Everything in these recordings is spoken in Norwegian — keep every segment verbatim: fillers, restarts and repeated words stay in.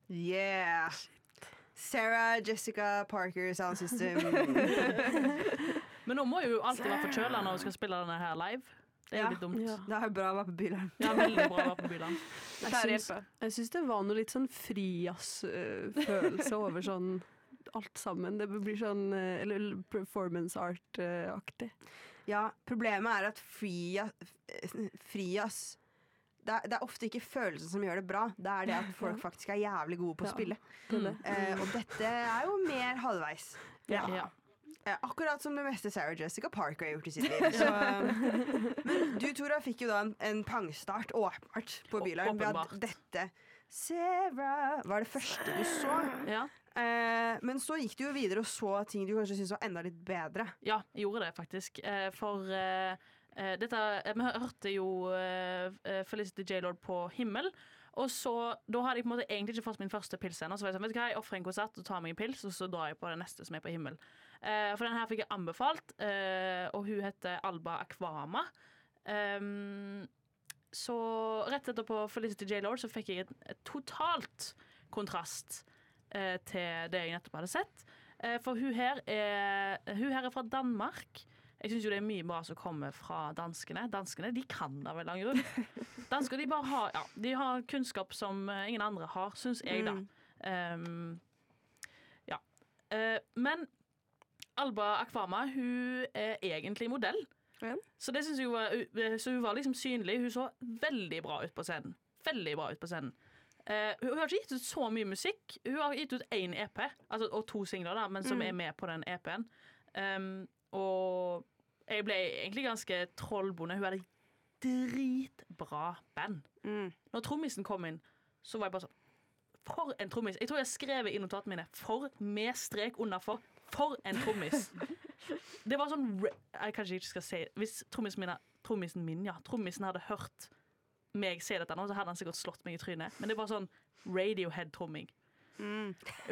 Yeah. Sarah Jessica Parker Sound System. Men nå må jo alltid være forkjøla når vi skal spille denne her live. Det er jo Ja. litt dumt. Ja. Det er bra å være på bilen. Ja, veldig bra å være på bilene. Jeg Pleier å syns, hjelpe. jeg syns det var noe litt sånn frijazz-følelse over sånn alt sammen. Det blir sånn eh, eller performance art-aktig. Ja, problemet er at frijazz Frijazz det, er- det er ofte ikke følelsen som gjør det bra. Det er det at folk faktisk er jævlig gode på å Ja. spille. Det er det. Eh, og dette er jo mer halvveis. Ja. Ja. Eh, akkurat som det meste Sarah Jessica Parker har gjort i sitt liv. Så, men du, Tora, fikk jo da en, en pangstart, åpenbart, på Bylarm. Ved at Åpenbart. dette Sarah var det første du så. Ja. Eh, men så gikk du jo videre og så ting du kanskje syntes var enda litt bedre. Ja, jeg gjorde det faktisk. Eh, For eh, eh, dette eh, Vi hørte jo eh, eh, Felicity J-Lord på Himmel. Og så, Da hadde jeg på en måte egentlig ikke fått min første pils ennå. Så var jeg sånn, vet du hva, jeg offrer en konsert og tar meg en pils, og så drar jeg på det neste som er på Himmel. Eh, For den her fikk jeg anbefalt, eh, og hun heter Alba Aquama. Um, så rett etterpå Felicity J-Lord så fikk jeg et, et totalt kontrast eh, til det jeg nettopp hadde sett. Eh, for hun her, er, hun her er fra Danmark. Jeg syns jo det er mye bra som kommer fra danskene. Danskene de kan da vel, grunn. Dansker de bare har, ja, de har kunnskap som eh, ingen andre har, syns jeg, da. Um, ja. Eh, men Alba Aquama, hun er egentlig modell. Ja. Så det synes jeg var, så hun var liksom synlig. Hun så veldig bra ut på scenen. Veldig bra ut på scenen. Eh, hun har ikke gitt ut så mye musikk. Hun har gitt ut én E P, altså, og to singler, da, men som Mm. er med på den E P-en. Um, og jeg ble egentlig ganske trollbonde. Hun hadde dritbra band. Mm. Når trommisen kom inn, så var jeg bare sånn For en trommis. Jeg tror jeg skrev i notatene mine For med strek under for. For en trommis. Det var sånn Jeg kanskje ikke skal si Hvis trommisen min, trommisen min, ja, trommisen hadde hørt meg si dette nå, så hadde han sikkert slått meg i trynet. Men det var sånn Radiohead-tromming. Mm.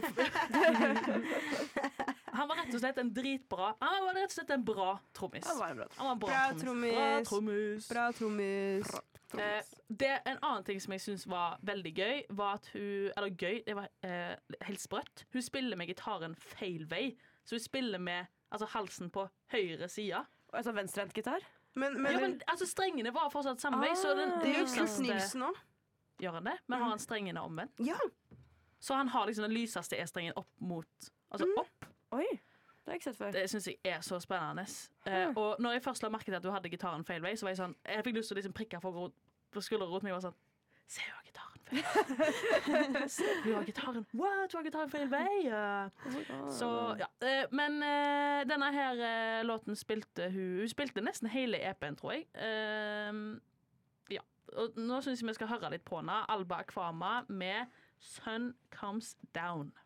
Han var rett og slett en dritbra Han var rett og slett en bra trommis. Det var en bra Han var en bra, Bra trommis. trommis. Bra trommis. Bra trommis. Eh, det, en annen ting som jeg synes var veldig gøy, var at hun Eller gøy, det var eh, helt sprøtt. Hun spiller med gitaren feil vei. Så hun spiller med altså, halsen på høyre side. Altså venstrehendt gitar? Men, men, Ja, men altså, strengene var fortsatt samme vei, så den det gjør Kurt lyseste Nilsen òg. Gjør han det? Men har han strengene omvendt? Ja. Så han har liksom den lyseste E-strengen opp mot Altså opp. Oi, det har jeg ikke sett før. Det syns jeg er så spennende. Eh, og når jeg først la merke til at du hadde gitaren feil vei, så var jeg sånn Jeg fikk lyst til å liksom prikke folk rot- på skulderen rundt meg og var sånn Se, hun har gitaren feil. Se, hun har gitaren What? Hun har gitaren feil vei? Uh, så, ja. Eh, men eh, denne her eh, låten spilte hun Hun spilte nesten hele E P-en, tror jeg. Eh, ja. Og nå syns jeg vi skal høre litt på henne. Alba Aquama med Sun Comes Down.